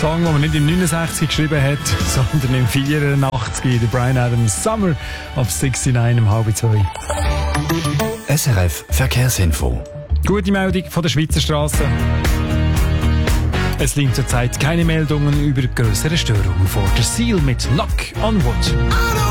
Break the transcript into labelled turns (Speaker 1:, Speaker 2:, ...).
Speaker 1: Song, den man nicht im 69 geschrieben hat, sondern im 84. Der Bryan Adams Summer of 69 um 1:30.
Speaker 2: SRF Verkehrsinfo.
Speaker 1: Gute Meldung von der Schweizer Straße. Es liegen zurzeit keine Meldungen über größere Störungen vor. Der Seal mit Knock on Wood.